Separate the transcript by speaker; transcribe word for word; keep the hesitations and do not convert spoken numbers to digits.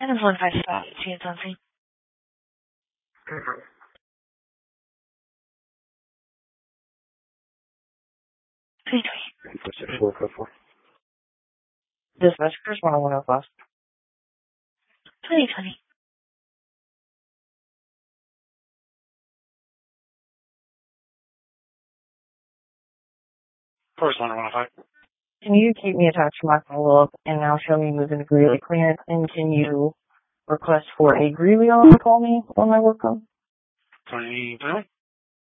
Speaker 1: And it's one five five. Chance on scene. twenty twenty.
Speaker 2: four four four.
Speaker 1: Dispatch, Chris one oh one oh five. twenty twenty.
Speaker 2: First one oh one oh five.
Speaker 1: Can you keep me attached to my follow-up and now show me moving to Greeley clearance? And can you request for a Greeley on call me on my work phone?
Speaker 2: twenty twenty.